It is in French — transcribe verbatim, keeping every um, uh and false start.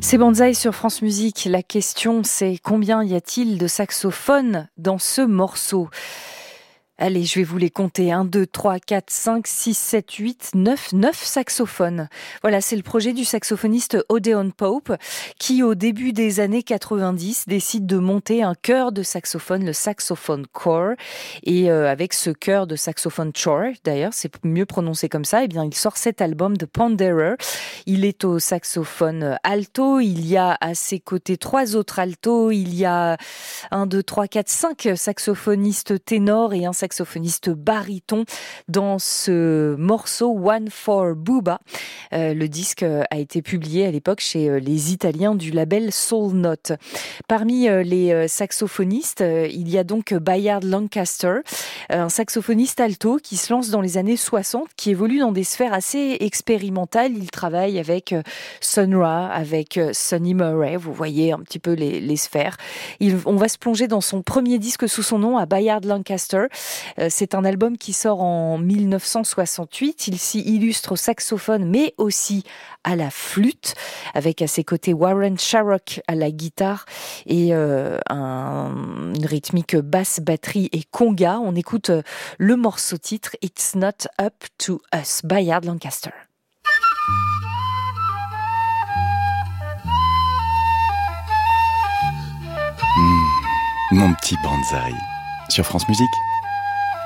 C'est Banzai sur France Musique. La question, c'est combien y a-t-il de saxophones dans ce morceau ? Allez, je vais vous les compter. un, deux, trois, quatre, cinq, six, sept, huit, neuf, neuf saxophones. Voilà, c'est le projet du saxophoniste Odeon Pope qui, au début des années quatre-vingt-dix, décide de monter un chœur de saxophone, le Saxophone Corps. Et euh, avec ce chœur de saxophone choir, d'ailleurs, c'est mieux prononcé comme ça, eh bien, il sort cet album de Ponderer. Il est au saxophone alto. Il y a à ses côtés trois autres altos. Il y a un, deux, trois, quatre, cinq saxophonistes ténors et un saxophoniste baryton dans ce morceau One for Booba. Euh, le disque a été publié à l'époque chez les Italiens du label Soul Note. Parmi les saxophonistes, il y a donc Bayard Lancaster, un saxophoniste alto qui se lance dans les années soixante, qui évolue dans des sphères assez expérimentales. Il travaille avec Sun Ra, avec Sonny Murray, vous voyez un petit peu les, les sphères. Il, on va se plonger dans son premier disque sous son nom, à Bayard Lancaster. C'est un album qui sort en mille neuf cent soixante-huit. Il s'y illustre au saxophone, mais aussi à la flûte, avec à ses côtés Warren Sharrock à la guitare et euh, un, une rythmique basse, batterie et conga. On écoute le morceau titre It's Not Up to Us, Bayard Lancaster. Mmh, mon petit Banzai sur France Musique.